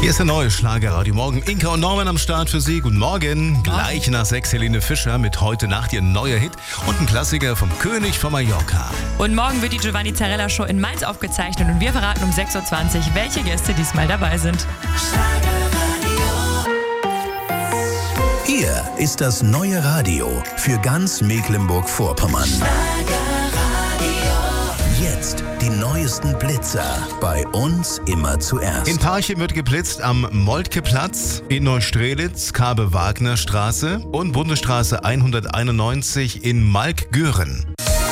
Hier ist der neue Schlagerradio Morgen. Inka und Norman am Start für Sie. Guten Morgen. Gleich nach 6 Helene Fischer mit Heute Nacht ihr neuer Hit und ein Klassiker vom König von Mallorca. Und morgen wird die Giovanni Zarella Show in Mainz aufgezeichnet und wir verraten um 6.20 Uhr, welche Gäste diesmal dabei sind. Hier ist das neue Radio für ganz Mecklenburg-Vorpommern. Jetzt die neuesten Blitzer. Bei uns immer zuerst. In Parchim wird geblitzt am Moltkeplatz, in Neustrelitz, Kabe-Wagner-Straße und Bundesstraße 191 in Malkgören.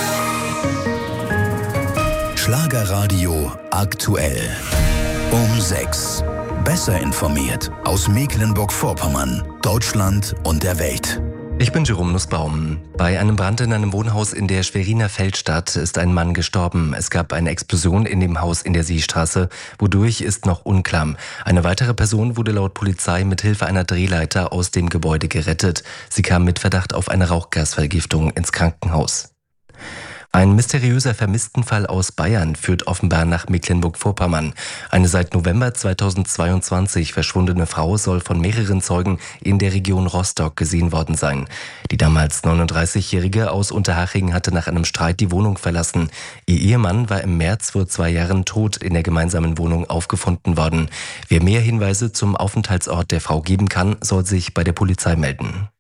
Schlagerradio aktuell. Um 6. Besser informiert aus Mecklenburg-Vorpommern, Deutschland und der Welt. Ich bin Jerome Nussbaum. Bei einem Brand in einem Wohnhaus in der Schweriner Feldstadt ist ein Mann gestorben. Es gab eine Explosion in dem Haus in der Seestraße. Wodurch ist noch unklar. Eine weitere Person wurde laut Polizei mit Hilfe einer Drehleiter aus dem Gebäude gerettet. Sie kam mit Verdacht auf eine Rauchgasvergiftung ins Krankenhaus. Ein mysteriöser Vermisstenfall aus Bayern führt offenbar nach Mecklenburg-Vorpommern. Eine seit November 2022 verschwundene Frau soll von mehreren Zeugen in der Region Rostock gesehen worden sein. Die damals 39-Jährige aus Unterhaching hatte nach einem Streit die Wohnung verlassen. Ihr Ehemann war im März vor 2 Jahren tot in der gemeinsamen Wohnung aufgefunden worden. Wer mehr Hinweise zum Aufenthaltsort der Frau geben kann, soll sich bei der Polizei melden.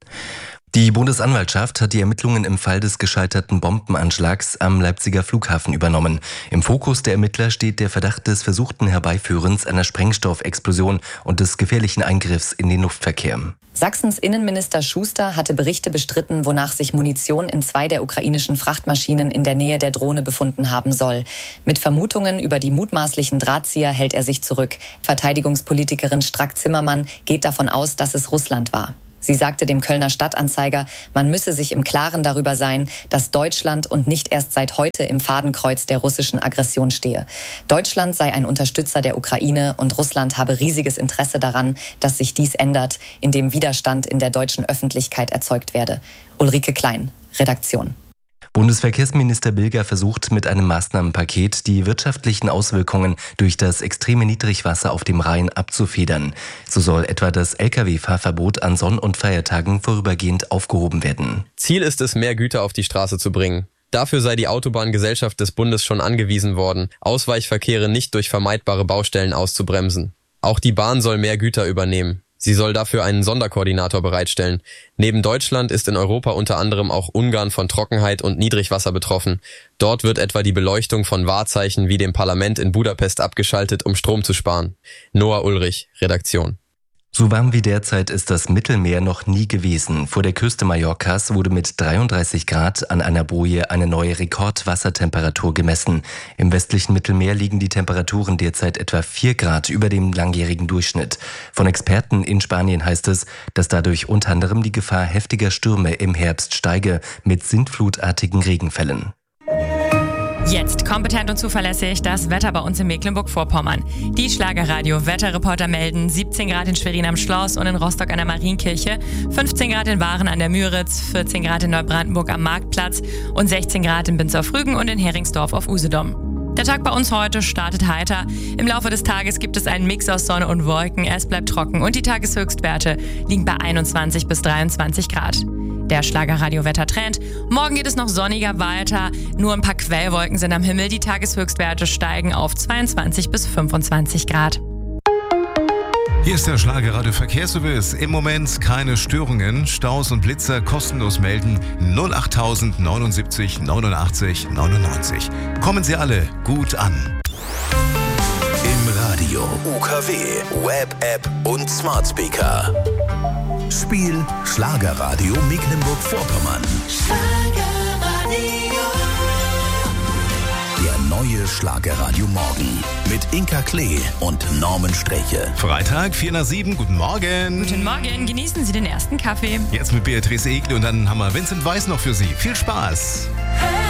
Die Bundesanwaltschaft hat die Ermittlungen im Fall des gescheiterten Bombenanschlags am Leipziger Flughafen übernommen. Im Fokus der Ermittler steht der Verdacht des versuchten Herbeiführens einer Sprengstoffexplosion und des gefährlichen Eingriffs in den Luftverkehr. Sachsens Innenminister Schuster hatte Berichte bestritten, wonach sich Munition in 2 der ukrainischen Frachtmaschinen in der Nähe der Drohne befunden haben soll. Mit Vermutungen über die mutmaßlichen Drahtzieher hält er sich zurück. Verteidigungspolitikerin Strack-Zimmermann geht davon aus, dass es Russland war. Sie sagte dem Kölner Stadtanzeiger, man müsse sich im Klaren darüber sein, dass Deutschland und nicht erst seit heute im Fadenkreuz der russischen Aggression stehe. Deutschland sei ein Unterstützer der Ukraine und Russland habe riesiges Interesse daran, dass sich dies ändert, indem Widerstand in der deutschen Öffentlichkeit erzeugt werde. Ulrike Klein, Redaktion. Bundesverkehrsminister Bilger versucht mit einem Maßnahmenpaket die wirtschaftlichen Auswirkungen durch das extreme Niedrigwasser auf dem Rhein abzufedern. So soll etwa das Lkw-Fahrverbot an Sonn- und Feiertagen vorübergehend aufgehoben werden. Ziel ist es, mehr Güter auf die Straße zu bringen. Dafür sei die Autobahngesellschaft des Bundes schon angewiesen worden, Ausweichverkehre nicht durch vermeidbare Baustellen auszubremsen. Auch die Bahn soll mehr Güter übernehmen. Sie soll dafür einen Sonderkoordinator bereitstellen. Neben Deutschland ist in Europa unter anderem auch Ungarn von Trockenheit und Niedrigwasser betroffen. Dort wird etwa die Beleuchtung von Wahrzeichen wie dem Parlament in Budapest abgeschaltet, um Strom zu sparen. Noah Ulrich, Redaktion. So warm wie derzeit ist das Mittelmeer noch nie gewesen. Vor der Küste Mallorcas wurde mit 33 Grad an einer Boje eine neue Rekordwassertemperatur gemessen. Im westlichen Mittelmeer liegen die Temperaturen derzeit etwa 4 Grad über dem langjährigen Durchschnitt. Von Experten in Spanien heißt es, dass dadurch unter anderem die Gefahr heftiger Stürme im Herbst steige, mit sintflutartigen Regenfällen. Jetzt kompetent und zuverlässig das Wetter bei uns in Mecklenburg-Vorpommern. Die Schlagerradio-Wetterreporter melden 17 Grad in Schwerin am Schloss und in Rostock an der Marienkirche, 15 Grad in Waren an der Müritz, 14 Grad in Neubrandenburg am Marktplatz und 16 Grad in Binzer-Rügen und in Heringsdorf auf Usedom. Der Tag bei uns heute startet heiter. Im Laufe des Tages gibt es einen Mix aus Sonne und Wolken. Es bleibt trocken und die Tageshöchstwerte liegen bei 21 bis 23 Grad. Der Schlagerradio-Wettertrend. Morgen geht es noch sonniger weiter. Nur ein paar Quellwolken sind am Himmel. Die Tageshöchstwerte steigen auf 22 bis 25 Grad. Hier ist der Schlagerradio Verkehrsservice. Im Moment keine Störungen. Staus und Blitzer kostenlos melden 08000 79 89 99. Kommen Sie alle gut an. Im Radio, UKW, Web, App und Smart Speaker. Spiel Schlagerradio Mecklenburg-Vorpommern. Schlagerradio. Der neue Schlagerradio Morgen mit Inka Klee und Norman Streche. Freitag, 4 nach 7. Guten Morgen. Guten Morgen, genießen Sie den ersten Kaffee. Jetzt mit Beatrice Egli und dann haben wir Vincent Weiss noch für Sie. Viel Spaß.